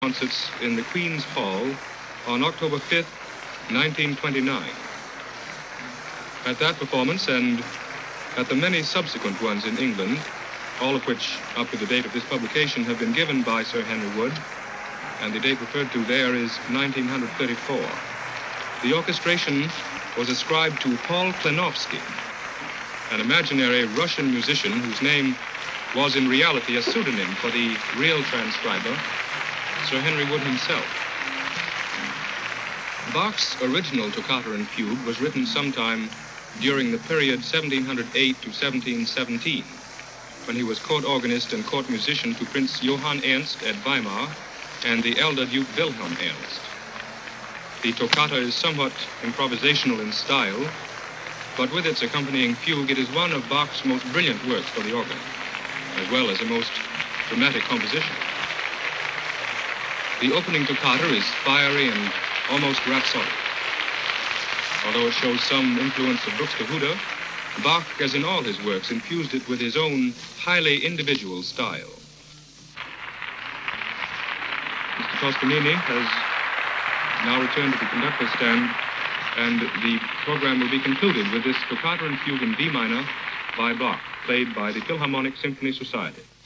concerts in the Queen's Hall on October 5th, 1929. At that performance and at the many subsequent ones in England, all of which, up to the date of this publication, have been given by Sir Henry Wood, and the date referred to there is 1934. The orchestration was ascribed to Paul Klenowsky, an imaginary Russian musician whose name was in reality a pseudonym for the real transcriber, Sir Henry Wood himself. Bach's original Toccata and Fugue was written sometime during the period 1708 to 1717, when he was court organist and court musician to Prince Johann Ernst at Weimar and the elder Duke Wilhelm Ernst. The toccata is somewhat improvisational in style, but with its accompanying fugue, it is one of Bach's most brilliant works for the organ, as well as a most dramatic composition. The opening toccata is fiery and almost rhapsodic. Although it shows some influence of Buxtehude, Bach, as in all his works, infused it with his own highly individual style. Mr. Toscanini has now returned to the conductor's stand, and the program will be concluded with this Toccata and Fugue in D minor by Bach, played by the Philharmonic Symphony Society.